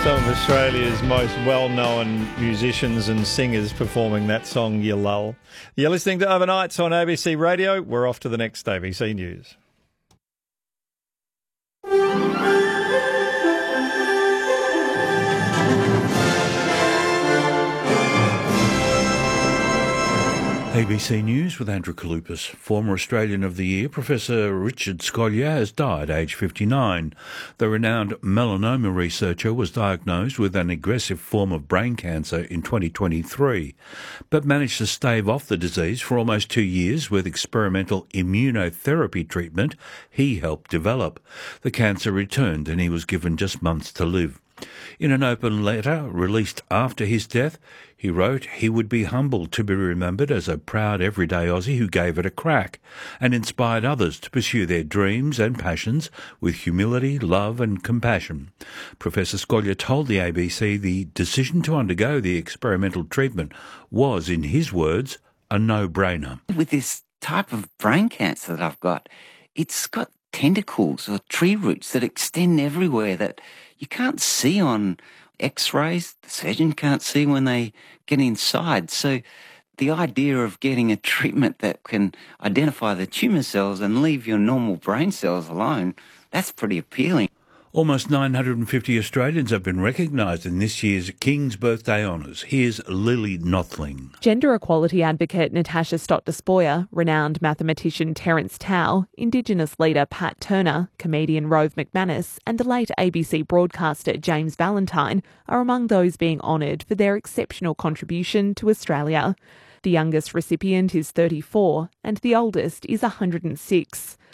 Some of Australia's most well-known musicians and singers performing that song, You Lull. You're listening to Overnights on ABC Radio. We're off to the next ABC News. ABC News with Andrew Kalupas. Former Australian of the Year, Professor Richard Scolia, has died aged 59. The renowned melanoma researcher was diagnosed with an aggressive form of brain cancer in 2023, but managed to stave off the disease for almost 2 years with experimental immunotherapy treatment he helped develop. The cancer returned and he was given just months to live. In an open letter released after his death, he wrote he would be humbled to be remembered as a proud everyday Aussie who gave it a crack and inspired others to pursue their dreams and passions with humility, love and compassion. Professor Scolia told the ABC the decision to undergo the experimental treatment was, in his words, a no-brainer. With this type of brain cancer that I've got, it's got tentacles or tree roots that extend everywhere that you can't see on x-rays. The surgeon can't see when they get inside. So the idea of getting a treatment that can identify the tumour cells and leave your normal brain cells alone, that's pretty appealing. Almost 950 Australians have been recognised in this year's King's Birthday Honours. Here's Lily Nothling. Gender equality advocate Natasha Stott-Despoja, renowned mathematician Terence Tao, Indigenous leader Pat Turner, comedian Rove McManus and the late ABC broadcaster James Valentine are among those being honoured for their exceptional contribution to Australia. The youngest recipient is 34 and the oldest is 106.